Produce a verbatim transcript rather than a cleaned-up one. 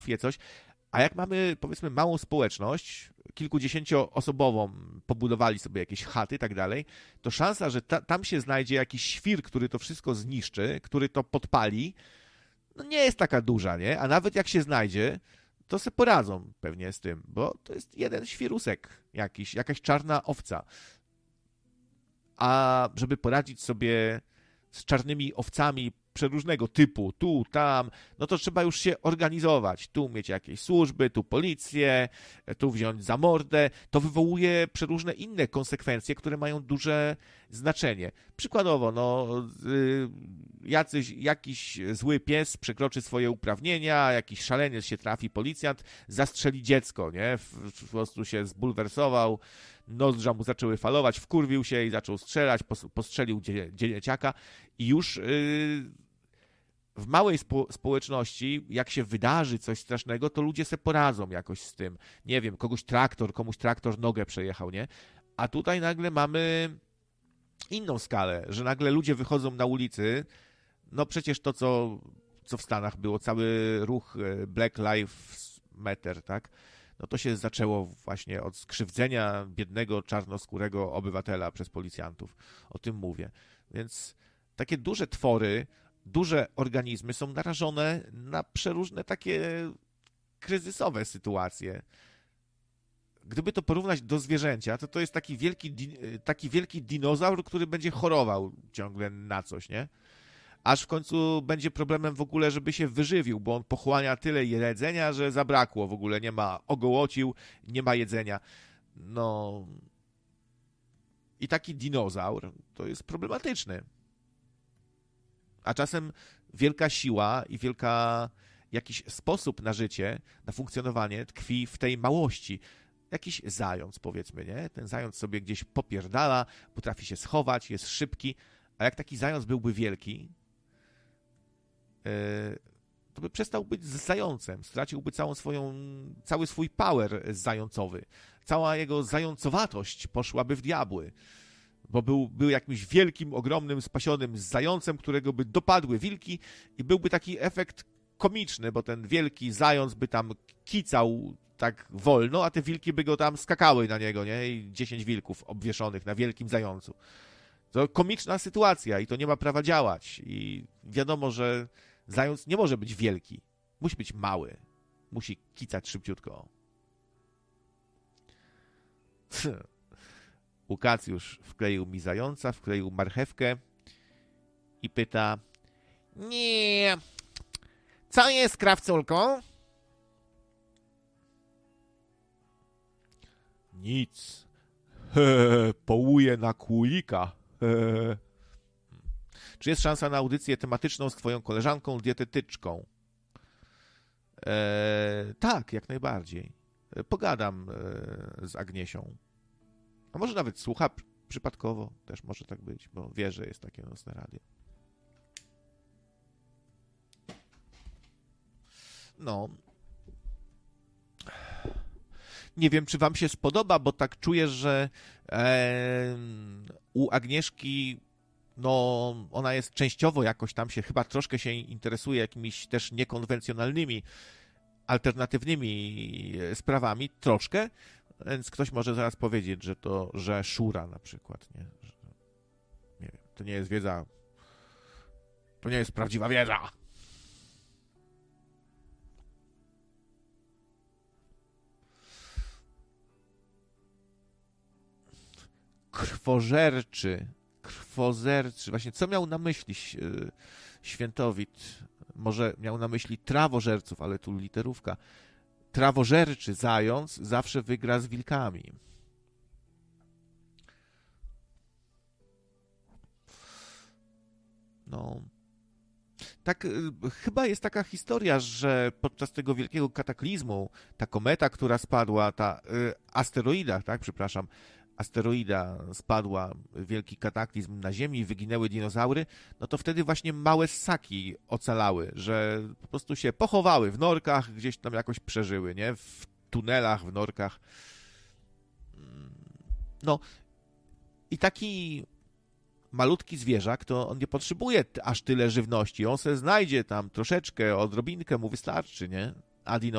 coś. A jak mamy, powiedzmy, małą społeczność, kilkudziesięcioosobową, pobudowali sobie jakieś chaty i tak dalej, to szansa, że ta, tam się znajdzie jakiś świr, który to wszystko zniszczy, który to podpali, no nie jest taka duża, nie? A nawet jak się znajdzie, to se poradzą pewnie z tym, bo to jest jeden świrusek jakiś, jakaś czarna owca. A żeby poradzić sobie z czarnymi owcami przeróżnego typu, tu, tam, no to trzeba już się organizować. Tu mieć jakieś służby, tu policję, tu wziąć za mordę. To wywołuje przeróżne inne konsekwencje, które mają duże znaczenie. Przykładowo, no, y, jacyś, jakiś zły pies przekroczy swoje uprawnienia, jakiś szaleniec się trafi, policjant, zastrzeli dziecko, nie? Po prostu się zbulwersował, nozdrza mu zaczęły falować, wkurwił się i zaczął strzelać, postrzelił dzieciaka i już yy, w małej spo- społeczności, jak się wydarzy coś strasznego, to ludzie se poradzą jakoś z tym. Nie wiem, kogoś traktor, komuś traktor nogę przejechał, nie? A tutaj nagle mamy inną skalę, że nagle ludzie wychodzą na ulicy, no przecież to, co, co w Stanach było, cały ruch Black Lives Matter, tak? No to się zaczęło właśnie od skrzywdzenia biednego, czarnoskórego obywatela przez policjantów. O tym mówię. Więc takie duże twory, duże organizmy są narażone na przeróżne takie kryzysowe sytuacje. Gdyby to porównać do zwierzęcia, to to jest taki wielki, taki wielki dinozaur, który będzie chorował ciągle na coś, nie? Aż w końcu będzie problemem w ogóle, żeby się wyżywił, bo on pochłania tyle jedzenia, że zabrakło w ogóle, nie ma, ogołocił, nie ma jedzenia. No i taki dinozaur to jest problematyczny. A czasem wielka siła i wielka jakiś sposób na życie, na funkcjonowanie tkwi w tej małości. Jakiś zając, powiedzmy, nie? Ten zając sobie gdzieś popierdala, potrafi się schować, jest szybki, a jak taki zając byłby wielki, to by przestał być zającem, straciłby całą swoją, cały swój power zającowy. Cała jego zającowatość poszłaby w diabły, bo był, był jakimś wielkim, ogromnym, spasionym zającem, którego by dopadły wilki i byłby taki efekt komiczny, bo ten wielki zając by tam kicał tak wolno, a te wilki by go tam skakały na niego, nie? I dziesięć wilków obwieszonych na wielkim zającu. To komiczna sytuacja i to nie ma prawa działać. I wiadomo, że zając nie może być wielki. Musi być mały. Musi kicać szybciutko. Łukacjusz wkleił mi zająca, wkleił marchewkę i pyta: nie, co jest, krawculko? Nic. He, połuję na kłólika. He. Czy jest szansa na audycję tematyczną z twoją koleżanką, dietetyczką? E, tak, jak najbardziej. Pogadam e, z Agniesią. A może nawet słucha przypadkowo, też może tak być, bo wie, że jest takie nocne radio. No. Nie wiem, czy wam się spodoba, bo tak czuję, że e, u Agnieszki, no, ona jest częściowo jakoś tam się, chyba troszkę się interesuje jakimiś też niekonwencjonalnymi, alternatywnymi sprawami, troszkę, więc ktoś może zaraz powiedzieć, że to, że szura na przykład, nie? Że, nie wiem, to nie jest wiedza, to nie jest prawdziwa wiedza. Krwożerczy, krwozerczy, właśnie co miał na myśli Świętowit? Może miał na myśli trawożerców, ale tu literówka. Trawożerczy zając zawsze wygra z wilkami. No. Tak, chyba jest taka historia, że podczas tego wielkiego kataklizmu ta kometa, która spadła, ta y, asteroida, tak, przepraszam, asteroida spadła, wielki kataklizm na Ziemi, wyginęły dinozaury, no to wtedy właśnie małe ssaki ocalały, że po prostu się pochowały w norkach, gdzieś tam jakoś przeżyły, nie? W tunelach, w norkach. No i taki malutki zwierzak, to on nie potrzebuje aż tyle żywności, on se znajdzie tam troszeczkę, odrobinkę mu wystarczy, nie? A dino